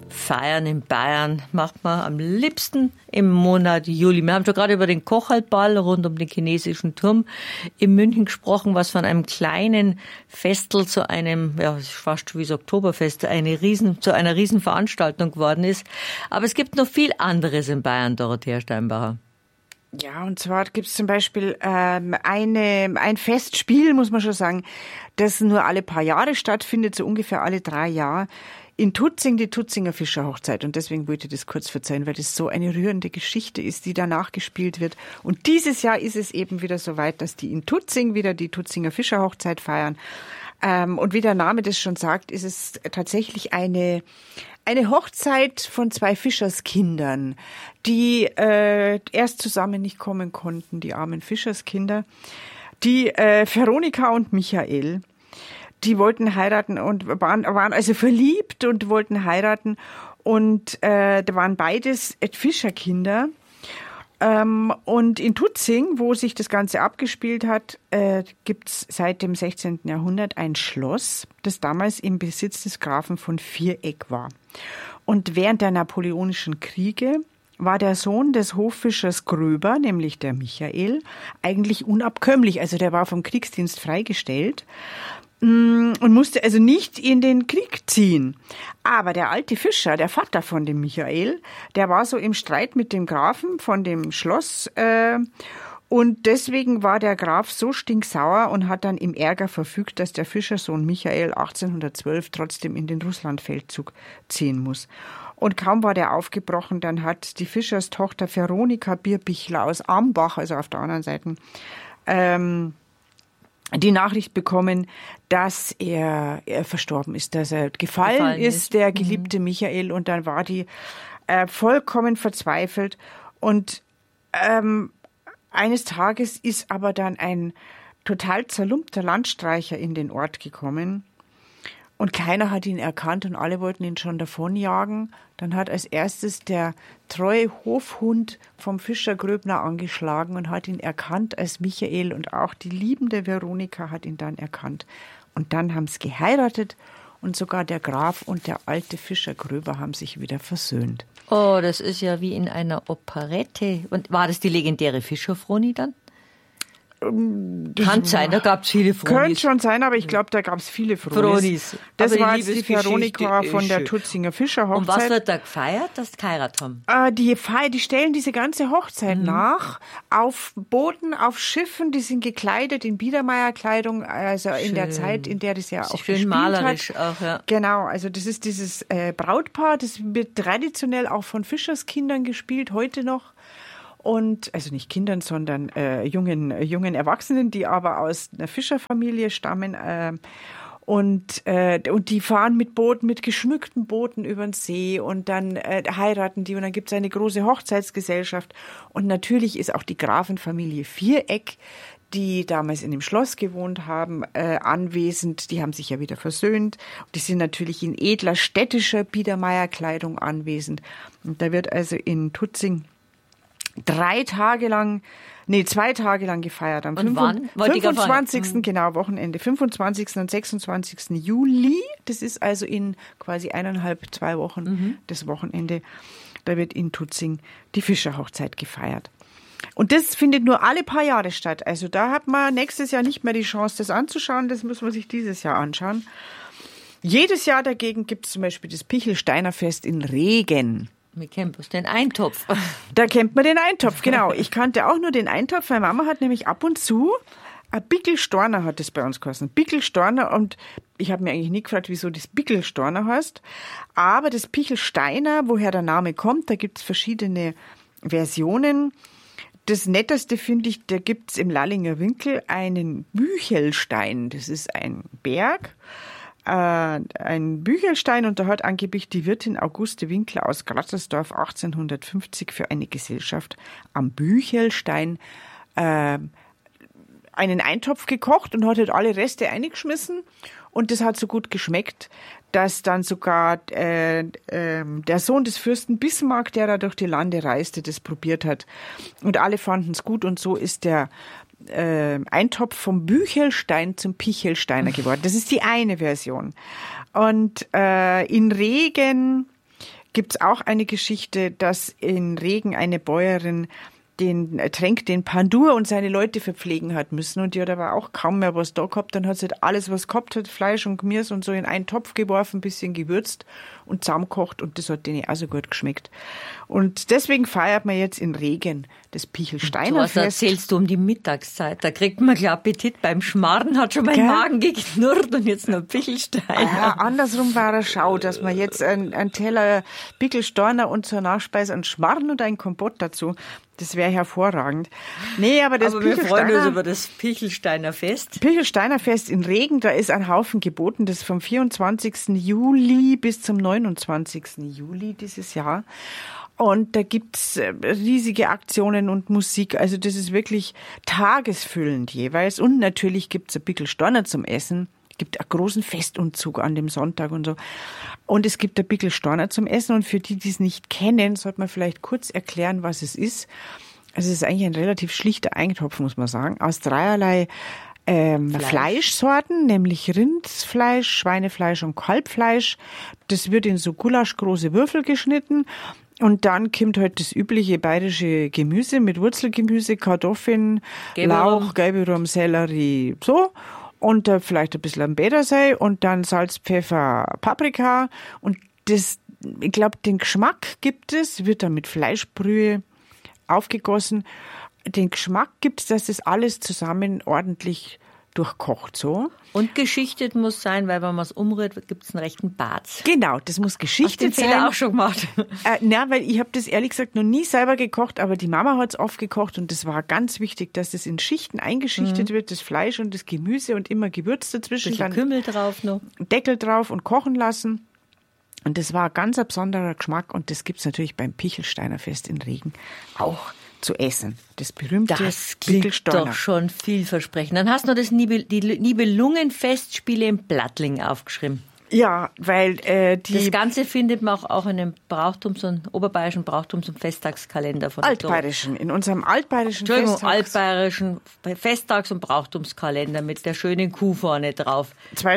Feiern in Bayern macht man am liebsten im Monat Juli. Wir haben schon gerade über den Kochaltball rund um den chinesischen Turm in München gesprochen, was von einem kleinen Festel zu einem, ja, fast wie das Oktoberfest, zu einer Riesenveranstaltung geworden ist. Aber es gibt noch viel anderes in Bayern, Dorothea Steinbacher. Ja, und zwar gibt es zum Beispiel ein Festspiel, muss man schon sagen, das nur alle paar Jahre stattfindet, so ungefähr alle 3 Jahre. In Tutzing, die Tutzinger Fischerhochzeit. Und deswegen wollte ich das kurz verzeihen, weil das so eine rührende Geschichte ist, die danach gespielt wird. Und dieses Jahr ist es eben wieder so weit, dass die in Tutzing wieder die Tutzinger Fischerhochzeit feiern. Und wie der Name das schon sagt, ist es tatsächlich eine Hochzeit von 2 Fischerskindern, die erst zusammen nicht kommen konnten, die armen Fischerskinder. Die Veronika und Michael. Die wollten heiraten und waren also verliebt und wollten heiraten. Und da waren beides Fischerkinder. Und in Tutzing, wo sich das Ganze abgespielt hat, gibt's seit dem 16. Jahrhundert ein Schloss, das damals im Besitz des Grafen von Viereck war. Und während der Napoleonischen Kriege war der Sohn des Hoffischers Gröber, nämlich der Michael, eigentlich unabkömmlich. Also der war vom Kriegsdienst freigestellt und musste also nicht in den Krieg ziehen. Aber der alte Fischer, der Vater von dem Michael, der war so im Streit mit dem Grafen von dem Schloss und deswegen war der Graf so stinksauer und hat dann im Ärger verfügt, dass der Fischersohn Michael 1812 trotzdem in den Russlandfeldzug ziehen muss. Und kaum war der aufgebrochen, dann hat die Fischerstochter Veronika Bierbichler aus Ambach, also auf der anderen Seite, die Nachricht bekommen, dass er verstorben ist, dass er gefallen ist, der geliebte Michael. Und dann war die vollkommen verzweifelt. Und eines Tages ist aber dann ein total zerlumpter Landstreicher in den Ort gekommen. Und keiner hat ihn erkannt und alle wollten ihn schon davonjagen. Dann hat als erstes der treue Hofhund vom Fischer Gröbner angeschlagen und hat ihn erkannt als Michael. Und auch die liebende Veronika hat ihn dann erkannt. Und dann haben sie geheiratet und sogar der Graf und der alte Fischer Gröber haben sich wieder versöhnt. Oh, das ist ja wie in einer Operette. Und war das die legendäre Fischerfroni dann? Kann sein, da gab es viele Fronis. Könnte schon sein, aber ich glaube, da gab es viele Fronis. Das war jetzt die Veronika von der Tutzinger Fischerhochzeit. Und was wird da gefeiert, dass die geheiratet haben? Die stellen diese ganze Hochzeit nach, auf Booten, auf Schiffen, die sind gekleidet in Biedermeierkleidung, also schön. In der Zeit, in der das ja auch schön malerisch auch, ja. Genau, also das ist dieses Brautpaar, das wird traditionell auch von Fischerskindern gespielt, heute noch. Und, also nicht Kindern, sondern jungen Erwachsenen, die aber aus einer Fischerfamilie stammen. Und die fahren mit Booten, mit geschmückten Booten über den See und dann heiraten die und dann gibt es eine große Hochzeitsgesellschaft. Und natürlich ist auch die Grafenfamilie Viereck, die damals in dem Schloss gewohnt haben, anwesend. Die haben sich ja wieder versöhnt. Die sind natürlich in edler städtischer Biedermeierkleidung anwesend. Und da wird also in Tutzing 2 Tage lang gefeiert. Am 25. Genau, Wochenende. 25. und 26. Juli. Das ist also in quasi 2 Wochen das Wochenende. Da wird in Tutzing die Fischerhochzeit gefeiert. Und das findet nur alle paar Jahre statt. Also da hat man nächstes Jahr nicht mehr die Chance, das anzuschauen. Das muss man sich dieses Jahr anschauen. Jedes Jahr dagegen gibt es zum Beispiel das Pichelsteiner Fest in Regen. Wir kennen bloß den Eintopf. Da kennt man den Eintopf, genau. Ich kannte auch nur den Eintopf. Meine Mama hat nämlich ab und zu, ein Bickelstorner hat das bei uns geheißen. Bickelstorner, und ich habe mir eigentlich nie gefragt, wieso das Bickelstorner heißt. Aber das Pichelsteiner, woher der Name kommt, da gibt es verschiedene Versionen. Das Netteste finde ich, da gibt es im Lallinger Winkel einen Büchelstein. Das ist ein Berg. Ein Büchelstein, und da hat angeblich die Wirtin Auguste Winkler aus Grattersdorf 1850 für eine Gesellschaft am Büchelstein einen Eintopf gekocht und hat halt alle Reste eingeschmissen, und das hat so gut geschmeckt, dass dann sogar der Sohn des Fürsten Bismarck, der da durch die Lande reiste, das probiert hat, und alle fanden es gut, und so ist der Eintopf vom Büchelstein zum Pichelsteiner geworden. Das ist die eine Version. Und in Regen gibt's auch eine Geschichte, dass in Regen eine Bäuerin den Pandur und seine Leute verpflegen hat müssen. Und die hat aber auch kaum mehr was da gehabt. Dann hat sie halt alles, was gehabt hat, Fleisch und Gemüse und so in einen Topf geworfen, ein bisschen gewürzt und zusammengekocht. Und das hat denen auch so gut geschmeckt. Und deswegen feiert man jetzt in Regen das Pichelsteiner Was Fest. erzählst du um die Mittagszeit? Da kriegt man gleich Appetit beim Schmarren, hat schon mein Magen geknurrt und jetzt noch Pichelsteiner. Ja, andersrum war der Schau, dass man jetzt einen Teller Pichelsteiner und zur Nachspeise einen Schmarrn und einen Kompott dazu. Das wäre hervorragend. Nee, aber wir freuen uns über das Pichelsteiner Fest. Pichelsteiner Fest in Regen, da ist ein Haufen geboten. Das ist vom 24. Juli bis zum 29. Juli dieses Jahr. Und da gibt's riesige Aktionen und Musik. Also das ist wirklich tagesfüllend jeweils. Und natürlich gibt's ein Pichelsteiner zum Essen. Es gibt einen großen Festumzug an dem Sonntag und so. Und es gibt ein Pichelsteiner zum Essen. Und für die, die es nicht kennen, sollte man vielleicht kurz erklären, was es ist. Also es ist eigentlich ein relativ schlichter Eintopf, muss man sagen, aus dreierlei Fleischsorten, nämlich Rindsfleisch, Schweinefleisch und Kalbfleisch. Das wird in so gulaschgroße Würfel geschnitten. Und dann kommt halt das übliche bayerische Gemüse mit Wurzelgemüse, Kartoffeln, Lauch, Gelberum, Sellerie, so. Und vielleicht ein bisschen Bädersei und dann Salz, Pfeffer, Paprika. Und das, ich glaube, den Geschmack gibt es, wird dann mit Fleischbrühe aufgegossen. Den Geschmack gibt es, dass das alles zusammen ordentlich durchkocht, so. Und geschichtet muss sein, weil wenn man es umrührt, gibt es einen rechten Bart. Genau, das muss geschichtet sein. Hast du den Fehler auch schon gemacht? Weil ich habe das ehrlich gesagt noch nie selber gekocht, aber die Mama hat es oft gekocht und das war ganz wichtig, dass das in Schichten eingeschichtet wird, das Fleisch und das Gemüse und immer Gewürz dazwischen. Dann Kümmel drauf noch. Deckel drauf und kochen lassen. Und das war ein ganz besonderer Geschmack und das gibt's natürlich beim Pichelsteiner Fest in Regen auch zu essen. Das berühmte Pichelsteiner. Doch schon vielversprechend. Dann hast du noch die Nibelungenfestspiele in Plattling aufgeschrieben. Ja, weil das Ganze findet man auch in einem oberbayerischen Brauchtums- und Festtagskalender von altbayerischen, in unserem altbayerischen altbayerischen Festtags- und Brauchtumskalender mit der schönen Kuh vorne drauf.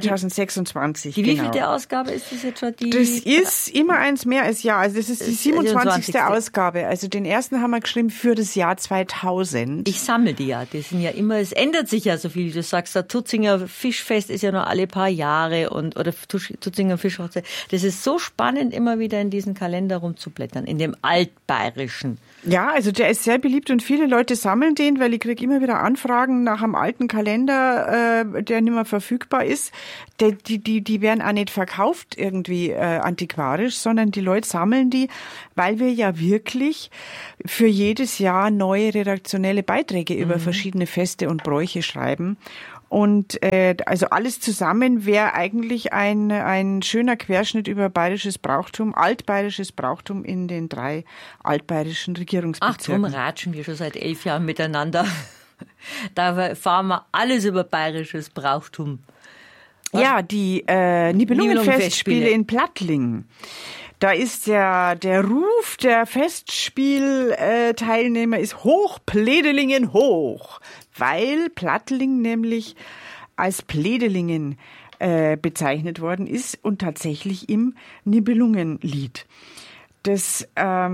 2026, Die wievielte Ausgabe ist das jetzt schon? Das ist immer eins mehr als Jahr. Also das ist die 27. Ausgabe. Also den ersten haben wir geschrieben für das Jahr 2000. Ich sammle die ja. Die sind ja immer, es ändert sich ja so viel. Du sagst, der Tutzinger Fischfest ist ja nur alle paar Jahre oder Tutzinger Fischhochzeit. Das ist so spannend, immer wieder in diesen Kalender rumzublättern, in dem altbayerischen. Ja, also der ist sehr beliebt und viele Leute sammeln den, weil ich kriege immer wieder Anfragen nach einem alten Kalender, der nicht mehr verfügbar ist. Die werden auch nicht verkauft irgendwie antiquarisch, sondern die Leute sammeln die, weil wir ja wirklich für jedes Jahr neue redaktionelle Beiträge über verschiedene Feste und Bräuche schreiben. Und also alles zusammen wäre eigentlich ein schöner Querschnitt über bayerisches Brauchtum, altbayerisches Brauchtum in den 3 altbayerischen Regierungsbezirken. Ach, drum ratschen wir schon seit 11 Jahren miteinander. Da erfahren wir alles über bayerisches Brauchtum. Was? Ja, die Nibelungenfestspiele in Plattling. Da ist der Ruf der Festspielteilnehmer ist hoch, Pledelingen hoch, weil Plattling nämlich als Pledelingen bezeichnet worden ist und tatsächlich im Nibelungenlied. Das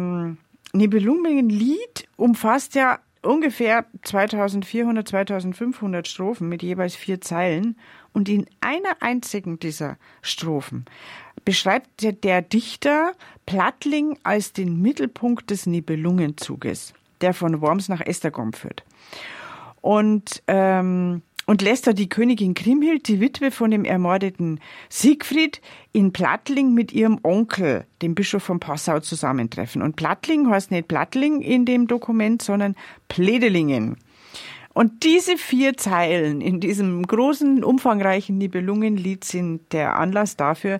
Nibelungenlied umfasst ja ungefähr 2400, 2500 Strophen mit jeweils 4 Zeilen und in einer einzigen dieser Strophen beschreibt der Dichter Plattling als den Mittelpunkt des Nibelungenzuges, der von Worms nach Esztergom führt. Und lässt da die Königin Kriemhild, die Witwe von dem ermordeten Siegfried, in Plattling mit ihrem Onkel, dem Bischof von Passau, zusammentreffen. Und Plattling heißt nicht Plattling in dem Dokument, sondern Pledelingen. Und diese 4 Zeilen in diesem großen, umfangreichen Nibelungenlied sind der Anlass dafür,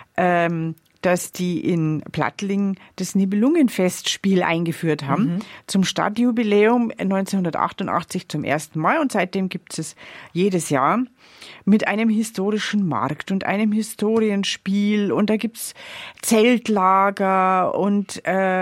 dass die in Plattling das Nibelungenfestspiel eingeführt haben, zum Stadtjubiläum 1988 zum ersten Mal. Und seitdem gibt es jedes Jahr mit einem historischen Markt und einem Historienspiel. Und da gibt's Zeltlager und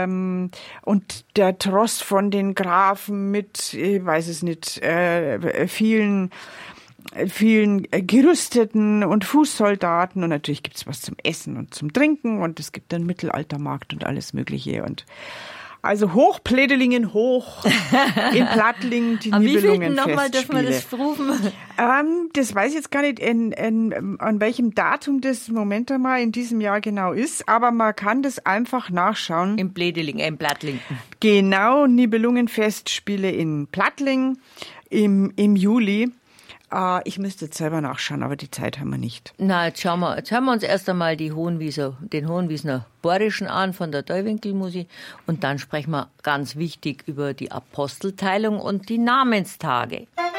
der Tross von den Grafen mit, ich weiß es nicht, vielen vielen Gerüsteten und Fußsoldaten und natürlich gibt's was zum Essen und zum Trinken und es gibt einen Mittelaltermarkt und alles Mögliche und also hoch Plädelingen, hoch in Plattling, die Nibelungen nochmal dürfen wir das rufen? Das weiß ich jetzt gar nicht, an welchem Datum das Moment einmal in diesem Jahr genau ist, aber man kann das einfach nachschauen. In Plädeling, in Plattling. Genau, Nibelungenfestspiele in Plattling im Juli. Ich müsste jetzt selber nachschauen, aber die Zeit haben wir nicht. Na, jetzt hören wir uns erst einmal den Hohenwiesener Borischen an von der Deuwinkelmusik und dann sprechen wir ganz wichtig über die Apostelteilung und die Namenstage.